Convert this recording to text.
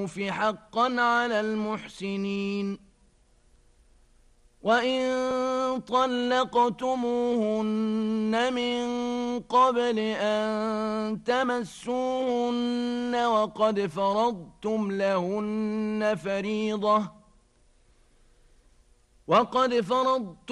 بالمعروف حقا على المحسنين وإن طلقتموهن من قبل أن تمسوهن وقد فرضتم لهن فريضة